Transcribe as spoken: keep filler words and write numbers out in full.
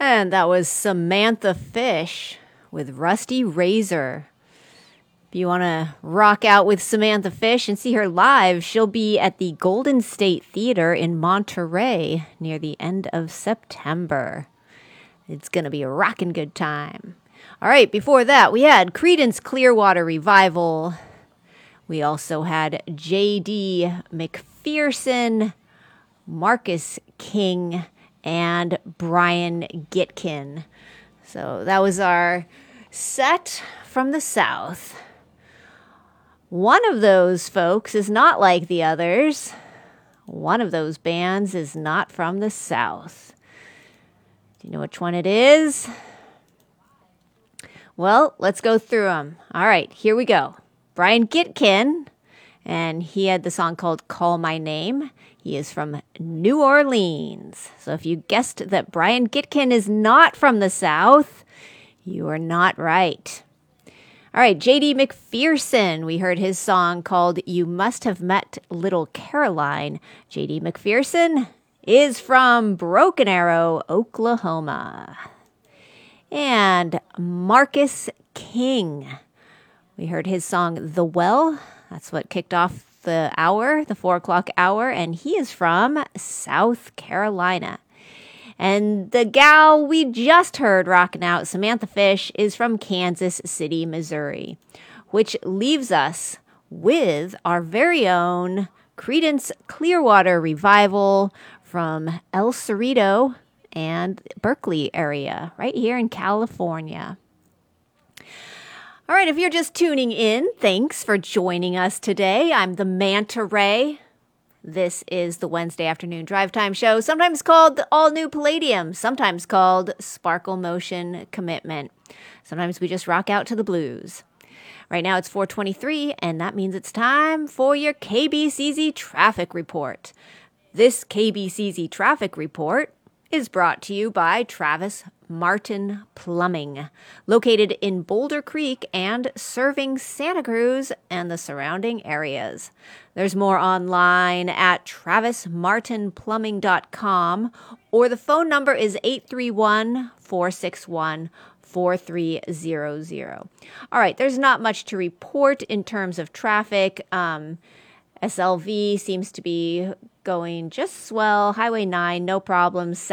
And that was Samantha Fish with Rusty Razor. If you want to rock out with Samantha Fish and see her live, she'll be at the Golden State Theater in Monterey near the end of September. It's going to be a rockin' good time. All right, before that, we had Creedence Clearwater Revival. We also had J D McPherson, Marcus King, and Brian Gitkin. So that was our set from the South. One of those folks is not like the others. One of those bands is not from the South. Do you know which one it is? Well, let's go through them. All right, here we go. Brian Gitkin, and he had the song called Call My Name. He is from New Orleans. So if you guessed that Brian Gitkin is not from the South, you are not right. All right, J D McPherson. We heard his song called You Must Have Met Little Caroline. J D McPherson is from Broken Arrow, Oklahoma. And Marcus King. We heard his song The Well. That's what kicked off the hour, the four o'clock hour, and he is from South Carolina. And the gal we just heard rocking out, Samantha Fish, is from Kansas City, Missouri, which leaves us with our very own Creedence Clearwater Revival from El Cerrito and Berkeley area, right here in California. All right, if you're just tuning in, thanks for joining us today. I'm the Manta Ray. This is the Wednesday afternoon drive time show, sometimes called the All New Palladium, sometimes called Sparkle Motion Commitment. Sometimes we just rock out to the blues. Right now it's four twenty-three, and that means it's time for your K B C Z traffic report. This K B C Z traffic report is brought to you by Travis Martin Plumbing, located in Boulder Creek and serving Santa Cruz and the surrounding areas. There's more online at travis martin plumbing dot com, or the phone number is eight three one, four six one, four three zero zero. All right, there's not much to report in terms of traffic. Um, S L V seems to be going just swell. Highway nine, no problems.